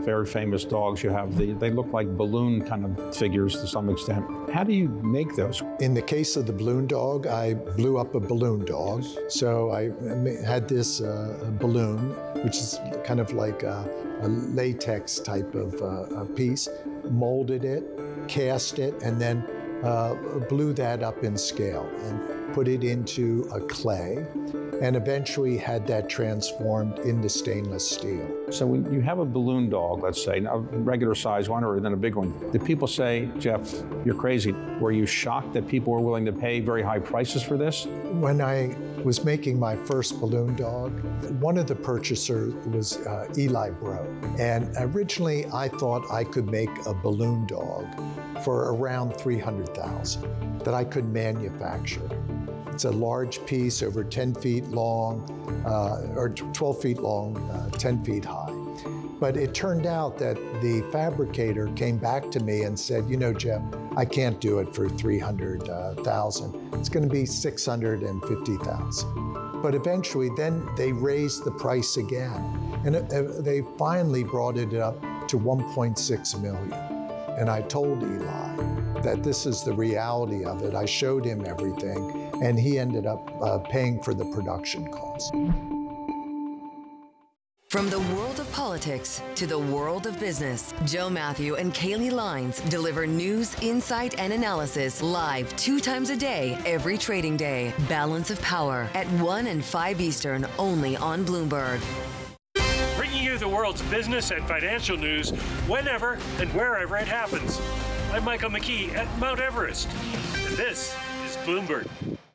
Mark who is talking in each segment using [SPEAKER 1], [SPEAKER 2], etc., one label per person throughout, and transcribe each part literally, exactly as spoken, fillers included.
[SPEAKER 1] very famous dogs. You have the, they look like balloon kind of figures to some extent. How do you make those?
[SPEAKER 2] In the case of the balloon dog, I blew up a balloon dog. So I had this uh, balloon, which is kind of like a, a latex type of uh, a piece, molded it, cast it, and then uh, blew that up in scale and put it into a clay, and eventually had that transformed into stainless steel.
[SPEAKER 1] So when you have a balloon dog, let's say, a regular size one or then a big one, did people say, Jeff, you're crazy? Were you shocked that people were willing to pay very high prices for this?
[SPEAKER 2] When I was making my first balloon dog, one of the purchasers was uh, Eli Bro. And originally I thought I could make a balloon dog for around three hundred thousand dollars that I could manufacture. It's a large piece, over ten feet long, uh, or twelve feet long, uh, ten feet high. But it turned out that the fabricator came back to me and said, you know, Jeff, I can't do it for three hundred thousand dollars. It's going to be six hundred fifty thousand dollars. But eventually, then they raised the price again. And it, uh, they finally brought it up to one point six million dollars. And I told Eli that this is the reality of it. I showed him everything, and he ended up uh, paying for the production costs.
[SPEAKER 3] From the world of politics to the world of business, Joe Matthew and Kaylee Lines deliver news, insight, and analysis live two times a day, every trading day. Balance of Power at one and five Eastern, only on Bloomberg.
[SPEAKER 4] Bringing you the world's business and financial news whenever and wherever it happens. I'm Michael McKee at Mount Everest, and this is Bloomberg.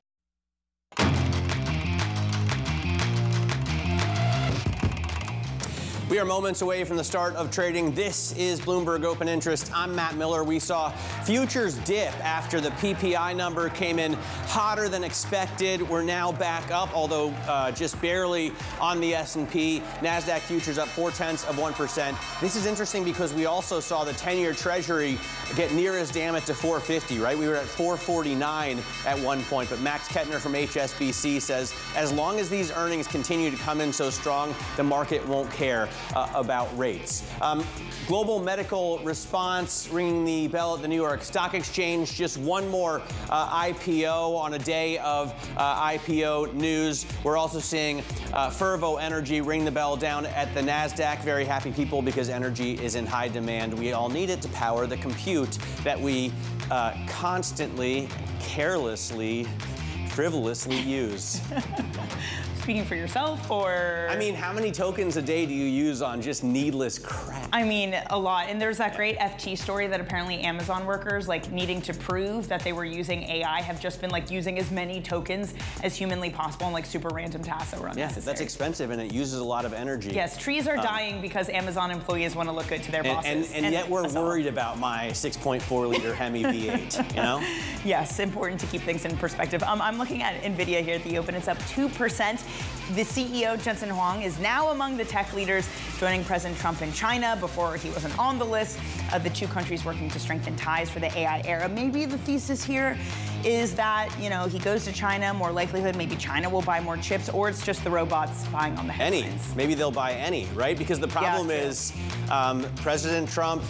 [SPEAKER 5] We are moments away from the start of trading. This is Bloomberg Open Interest. I'm Matt Miller. We saw futures dip after the P P I number came in hotter than expected. We're now back up, although uh, just barely on the S and P. NASDAQ futures up four tenths of one percent. This is interesting because we also saw the ten-year Treasury get near as damn it to four fifty, right? We were at four forty-nine at one point, but Max Kettner from H S B C says as long as these earnings continue to come in so strong, the market won't care Uh, about rates. Um, global medical response ringing the bell at the New York Stock Exchange. Just one more uh, I P O on a day of uh, I P O news. We're also seeing uh, Fervo Energy ring the bell down at the NASDAQ. Very happy people because energy is in high demand. We all need it to power the compute that we uh, constantly, carelessly, frivolously use.
[SPEAKER 6] Speaking for yourself, or?
[SPEAKER 5] I mean, how many tokens a day do you use on just needless crap?
[SPEAKER 6] I mean, a lot. And there's that great F T story that apparently Amazon workers, like, needing to prove that they were using A I, have just been, like, using as many tokens as humanly possible on, like, super random tasks that were unnecessary.
[SPEAKER 5] Yeah, that's expensive, and it uses a lot of energy.
[SPEAKER 6] Yes, trees are
[SPEAKER 5] um,
[SPEAKER 6] dying because Amazon employees want to look good to their
[SPEAKER 5] and,
[SPEAKER 6] bosses.
[SPEAKER 5] And, and, and yet we're worried all. about my six point four liter Hemi V eight, you know?
[SPEAKER 6] Yes, important to keep things in perspective. Um, I'm looking at NVIDIA here at the open. It's up two percent. The C E O, Jensen Huang, is now among the tech leaders, joining President Trump in China. Before, he wasn't on the list. Uh, the two countries working to strengthen ties for the A I era. Maybe the thesis here is that, you know, he goes to China, more likelihood maybe China will buy more chips, or it's just the robots buying on the headlines.
[SPEAKER 5] Any. Maybe they'll buy any, right? Because the problem yeah, is um, President Trump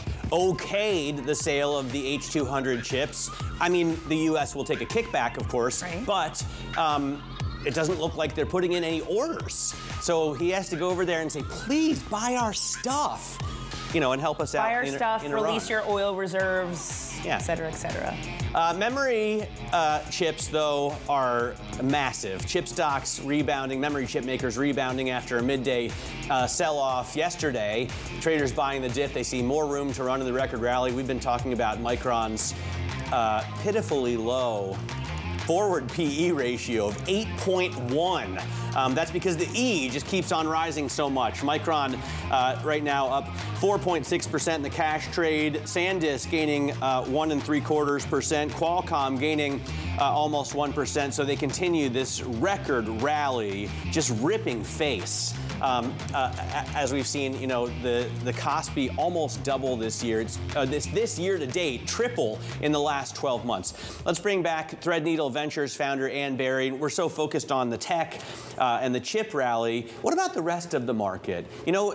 [SPEAKER 5] okayed the sale of the H two hundred chips. I mean, the U S will take a kickback, of course, right. but um, it doesn't look like they're putting in any orders. So he has to go over there and say, please buy our stuff, you know, and help us
[SPEAKER 6] buy
[SPEAKER 5] out.
[SPEAKER 6] Buy our
[SPEAKER 5] in,
[SPEAKER 6] stuff,
[SPEAKER 5] in
[SPEAKER 6] release your oil reserves,
[SPEAKER 5] yeah.
[SPEAKER 6] et cetera, et cetera.
[SPEAKER 5] Uh, memory uh, chips, though, are massive. Chip stocks rebounding, memory chip makers rebounding after a midday uh, sell-off yesterday. Traders buying the dip. They see more room to run in the record rally. We've been talking about Micron's uh, pitifully low forward P E ratio of eight point one. Um, that's because the E just keeps on rising so much. Micron uh, right now up four point six percent in the cash trade. SanDisk gaining uh, one and three quarters percent. Qualcomm gaining uh, almost one percent. So they continue this record rally, just ripping face. Um, uh, as we've seen, you know, the the Kospi almost double this year. It's uh, this this year to date, triple in the last twelve months. Let's bring back Threadneedle Ventures founder Ann Berry. We're so focused on the tech uh, and the chip rally. What about the rest of the market? You know,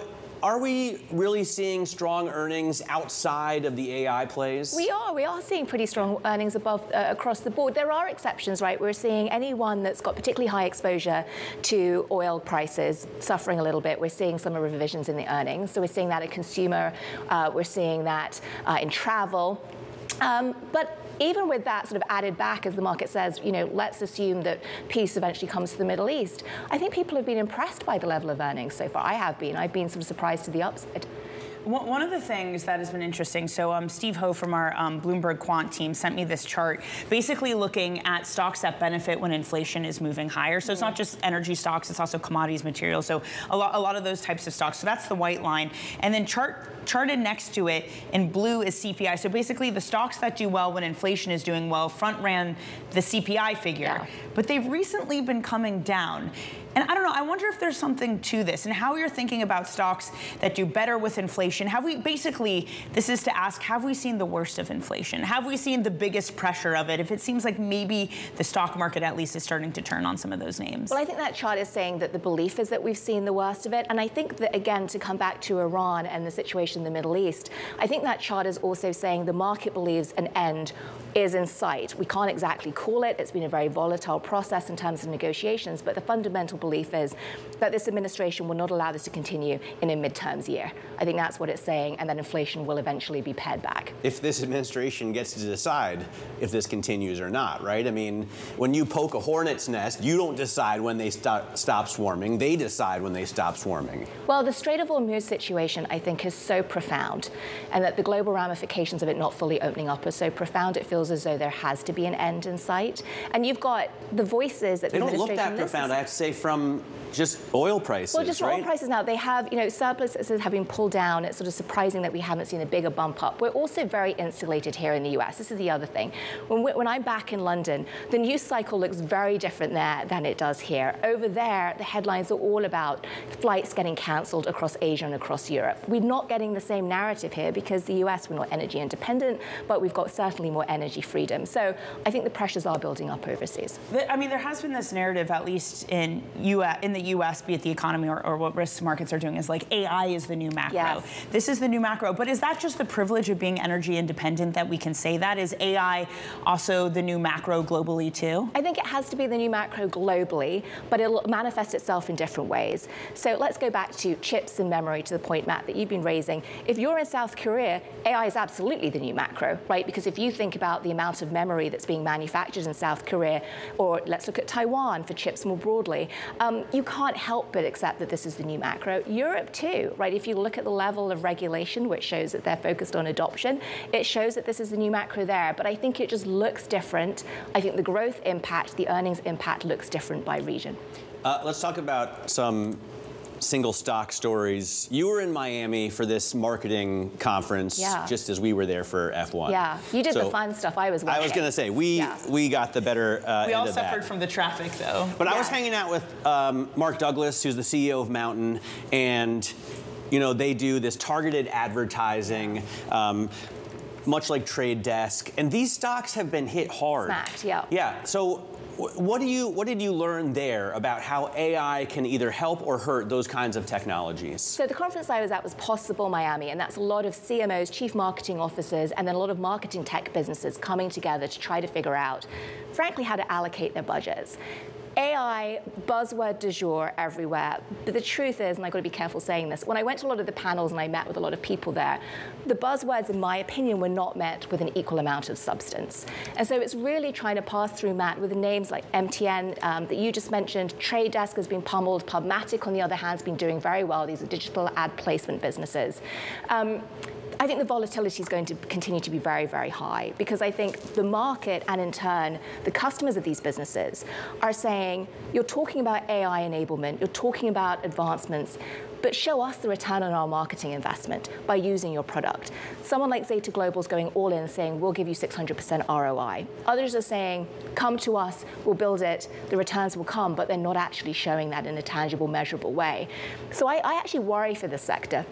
[SPEAKER 5] are we really seeing strong earnings outside of the A I plays?
[SPEAKER 7] We are. We are seeing pretty strong earnings above uh, across the board. There are exceptions, right? We're seeing anyone that's got particularly high exposure to oil prices suffering a little bit. We're seeing some revisions in the earnings. So we're seeing that in consumer. Uh, we're seeing that uh, in travel. Um, but even with that sort of added back, as the market says, you know, let's assume that peace eventually comes to the Middle East, I think people have been impressed by the level of earnings so far. I have been. I've been sort of surprised to the upside.
[SPEAKER 6] One of the things that has been interesting, so um, Steve Ho from our um, Bloomberg Quant team sent me this chart, basically looking at stocks that benefit when inflation is moving higher. So it's not just energy stocks, it's also commodities, materials, so a lot, a lot of those types of stocks. So that's the white line. And then chart charted next to it in blue is C P I. So basically the stocks that do well when inflation is doing well front ran the C P I figure. Yeah. But they've recently been coming down. And I don't know, I wonder if there's something to this and how you're thinking about stocks that do better with inflation. Have we, basically, this is to ask, have we seen the worst of inflation? Have we seen the biggest pressure of it? If it seems like maybe the stock market at least is starting to turn on some of those names.
[SPEAKER 7] Well, I think that chart is saying that the belief is that we've seen the worst of it. And I think that, again, to come back to Iran and the situation in the Middle East, I think that chart is also saying the market believes an end is in sight. We can't exactly call it. It's been a very volatile process in terms of negotiations, but the fundamental belief is that this administration will not allow this to continue in a midterms year. I think that's what it's saying, and that inflation will eventually be pared back.
[SPEAKER 5] If this administration gets to decide if this continues or not, right? I mean, when you poke a hornet's nest, you don't decide when they stop, stop swarming. They decide when they stop swarming.
[SPEAKER 7] Well, the Strait of Hormuz situation, I think, is so profound, and that the global ramifications of it not fully opening up are so profound, it feels as though there has to be an end in sight. And you've got the voices that
[SPEAKER 5] they
[SPEAKER 7] the
[SPEAKER 5] don't look that
[SPEAKER 7] listens.
[SPEAKER 5] profound, I have to say, from just oil prices,
[SPEAKER 7] Well, just
[SPEAKER 5] right?
[SPEAKER 7] oil prices now, they have, you know, surpluses have been pulled down. It's sort of surprising that we haven't seen a bigger bump up. We're also very insulated here in the U S. This is the other thing. When, we, when I'm back in London, the news cycle looks very different there than it does here. Over there, the headlines are all about flights getting cancelled across Asia and across Europe. We're not getting the same narrative here because the U S, we're not energy independent, but we've got certainly more energy freedom. So I think the pressures are building up overseas.
[SPEAKER 6] I mean, there has been this narrative, at least in U S, in the U S, be it the economy or, or what risk markets are doing, is like A I is the new macro.
[SPEAKER 7] Yes.
[SPEAKER 6] This is the new macro. But is that just the privilege of being energy independent that we can say that? Is A I also the new macro globally too?
[SPEAKER 7] I think it has to be the new macro globally, but it'll manifest itself in different ways. So let's go back to chips and memory, to the point, Matt, that you've been raising. If you're in South Korea, A I is absolutely the new macro, right? Because if you think about the amount of memory that's being manufactured in South Korea, or let's look at Taiwan for chips more broadly, um, you can't help but accept that this is the new macro. Europe too, right? If you look at the level of regulation, which shows that they're focused on adoption, it shows that this is the new macro there. But I think it just looks different. I think the growth impact, the earnings impact looks different by region.
[SPEAKER 5] Uh, let's talk about some single stock stories. You were in Miami for this marketing conference,
[SPEAKER 7] yeah.
[SPEAKER 5] just as we were there for F one.
[SPEAKER 7] Yeah, you did
[SPEAKER 5] so
[SPEAKER 7] the fun stuff. I was watching.
[SPEAKER 5] I was going to say, we
[SPEAKER 7] yeah.
[SPEAKER 5] we got the better uh,
[SPEAKER 6] We
[SPEAKER 5] end
[SPEAKER 6] all
[SPEAKER 5] of
[SPEAKER 6] suffered
[SPEAKER 5] that.
[SPEAKER 6] from the traffic, though.
[SPEAKER 5] But
[SPEAKER 7] yeah.
[SPEAKER 5] I was hanging out with um, Mark Douglas, who's the C E O of Mountain, and you know they do this targeted advertising. Um, much like Trade Desk, and these stocks have been hit hard.
[SPEAKER 7] Smacked, yeah.
[SPEAKER 5] Yeah, so what do you what did you learn there about how A I can either help or hurt those kinds of technologies?
[SPEAKER 7] So the conference I was at was Possible Miami, and that's a lot of C M Os, chief marketing officers, and then a lot of marketing tech businesses coming together to try to figure out, frankly, how to allocate their budgets. A I, buzzword du jour everywhere. But the truth is, and I've got to be careful saying this, when I went to a lot of the panels and I met with a lot of people there, the buzzwords, in my opinion, were not met with an equal amount of substance. And so it's really trying to pass through, Matt, with names like M T N um, that you just mentioned. Trade Desk has been pummeled. Pubmatic, on the other hand, has been doing very well. These are digital ad placement businesses. Um, I think the volatility is going to continue to be very, very high, because I think the market, and in turn, the customers of these businesses, are saying, you're talking about A I enablement, you're talking about advancements, but show us the return on our marketing investment by using your product. Someone like Zeta Global is going all in, saying, we'll give you six hundred percent R O I. Others are saying, come to us, we'll build it, the returns will come, but they're not actually showing that in a tangible, measurable way. So I, I actually worry for this sector.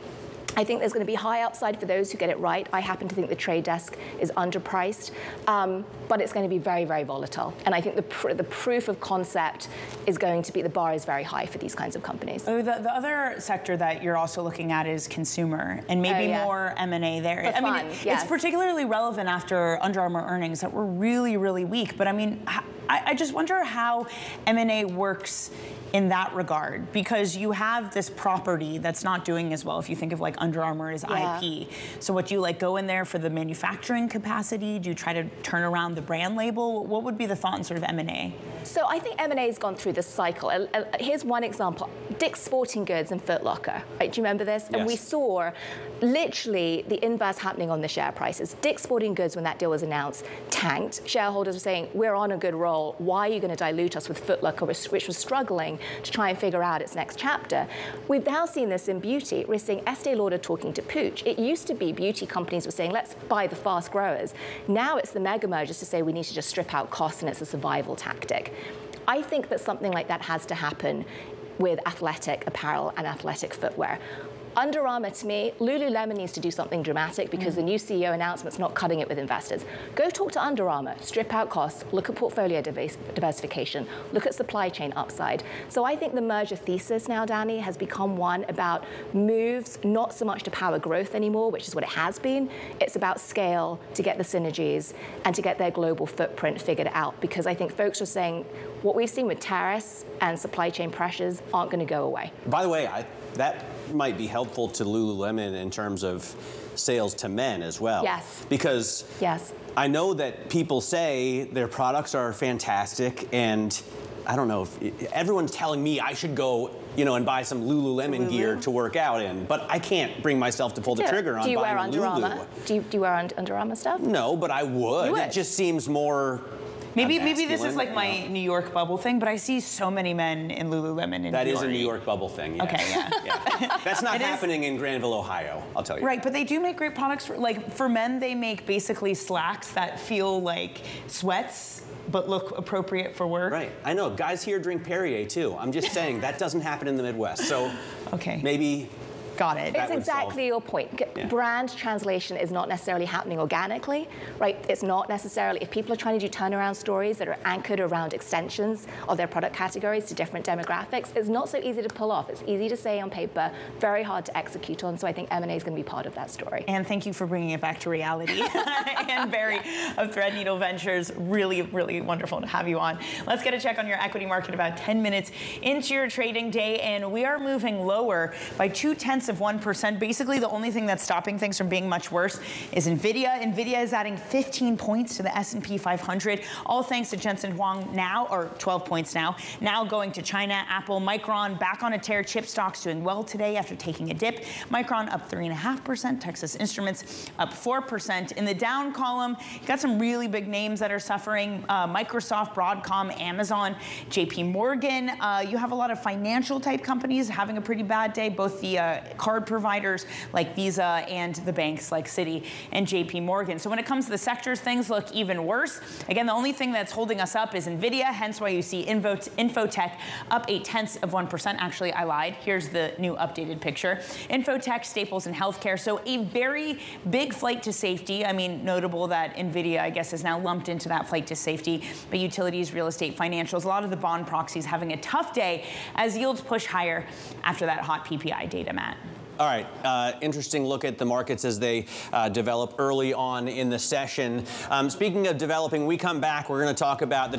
[SPEAKER 7] I think there's going to be high upside for those who get it right. I happen to think the trade desk is underpriced, um, but it's going to be very, very volatile. And I think the, pr the proof of concept is going to be, the bar is very high for these kinds of companies.
[SPEAKER 6] Oh, the, the other sector that you're also looking at is consumer, and maybe
[SPEAKER 7] oh, yes.
[SPEAKER 6] more M and A there.
[SPEAKER 7] For
[SPEAKER 6] I
[SPEAKER 7] fun,
[SPEAKER 6] mean, it,
[SPEAKER 7] yes.
[SPEAKER 6] it's particularly relevant after Under Armour earnings that were really, really weak. But I mean, I, I just wonder how M and A works in that regard, because you have this property that's not doing as well. If you think of like Under Armour as yeah. I P, so what do you like go in there for the manufacturing capacity? Do you try to turn around the brand label? What would be the thought in sort of M and A?
[SPEAKER 7] So I think M and A has gone through this cycle. Uh, uh, here's one example: Dick's Sporting Goods and Foot Locker. Right? Do you remember this?
[SPEAKER 5] Yes.
[SPEAKER 7] And we saw literally the inverse happening on the share prices. Dick's Sporting Goods, when that deal was announced, tanked. Shareholders were saying, "We're on a good roll. Why are you going to dilute us with Foot Locker, which, which was struggling to try and figure out its next chapter?" We've now seen this in beauty. We're seeing Estee Lauder talking to Pooch. It used to be beauty companies were saying, let's buy the fast growers. Now it's the mega mergers to say we need to just strip out costs, and it's a survival tactic. I think that something like that has to happen with athletic apparel and athletic footwear. Under Armour, to me, Lululemon needs to do something dramatic because mm. the new C E O announcement's not cutting it with investors. Go talk to Under Armour, strip out costs, look at portfolio diversification, look at supply chain upside. So I think the merger thesis now, Danny, has become one about moves, not so much to power growth anymore, which is what it has been. It's about scale to get the synergies and to get their global footprint figured out, because I think folks are saying what we've seen with tariffs and supply chain pressures aren't going to go away.
[SPEAKER 5] By the way, I, that might be helpful to Lululemon in terms of sales to men as well.
[SPEAKER 7] Yes.
[SPEAKER 5] Because
[SPEAKER 7] yes.
[SPEAKER 5] I know that people say their products are fantastic, and I don't know if everyone's telling me I should go, you know, and buy some Lululemon Lulu. gear to work out in, but I can't bring myself to pull the trigger on buying Lulu. Do you wear Under Armour?
[SPEAKER 7] Do you, do you wear Under Armour stuff?
[SPEAKER 5] No, but I would.
[SPEAKER 7] You would.
[SPEAKER 5] It just seems more.
[SPEAKER 6] Maybe maybe this is like my New York bubble thing, but I see so many men in Lululemon in
[SPEAKER 5] That
[SPEAKER 6] New
[SPEAKER 5] is
[SPEAKER 6] York.
[SPEAKER 5] a New York bubble thing, yes.
[SPEAKER 6] Okay, yeah.
[SPEAKER 5] yeah. That's not
[SPEAKER 6] it
[SPEAKER 5] happening
[SPEAKER 6] is.
[SPEAKER 5] in Granville, Ohio, I'll tell you.
[SPEAKER 6] Right, but they do make great products. For, like, for men, they make basically slacks that feel like sweats, but look appropriate for work.
[SPEAKER 5] Right, I know. Guys here drink Perrier, too. I'm just saying, that doesn't happen in the Midwest. So
[SPEAKER 6] okay.
[SPEAKER 5] maybe...
[SPEAKER 6] Got it.
[SPEAKER 7] It's exactly your point. Yeah. Brand translation is not necessarily happening organically, right? It's not necessarily, if people are trying to do turnaround stories that are anchored around extensions of their product categories to different demographics, it's not so easy to pull off. It's easy to say on paper, very hard to execute on, so I think M and A is going to be part of that story.
[SPEAKER 6] And thank you for bringing it back to reality. Anne Berry of Threadneedle Ventures, really, really wonderful to have you on. Let's get a check on your equity market about ten minutes into your trading day, and we are moving lower by two-tenths of one percent. Basically, the only thing that's stopping things from being much worse is NVIDIA. NVIDIA is adding fifteen points to the S and P five hundred, all thanks to Jensen Huang now, or twelve points now, now going to China. Apple, Micron back on a tear. Chip stocks doing well today after taking a dip. Micron up three point five percent. Texas Instruments up four percent. In the down column, you got some really big names that are suffering. Uh, Microsoft, Broadcom, Amazon, J P Morgan. Uh, you have a lot of financial type companies having a pretty bad day, both the uh, card providers like Visa and the banks like Citi and J P Morgan. So when it comes to the sectors, things look even worse. Again, the only thing that's holding us up is NVIDIA, hence why you see Info Infotech up eight tenths of one percent. Actually, I lied. Here's the new updated picture. Infotech, Staples, and Healthcare. So a very big flight to safety. I mean, notable that NVIDIA, I guess, is now lumped into that flight to safety. But utilities, real estate, financials, a lot of the bond proxies having a tough day as yields push higher after that hot P P I data, Matt.
[SPEAKER 5] All right, uh, interesting look at the markets as they uh, develop early on in the session. Um, speaking of developing, we come back, we're going to talk about the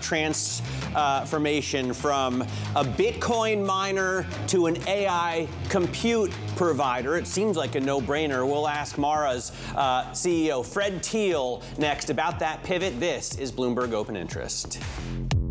[SPEAKER 5] transformation from a Bitcoin miner to an A I compute provider. It seems like a no-brainer. We'll ask Mara's uh, C E O, Fred Thiel, next about that pivot. This is Bloomberg Open Interest.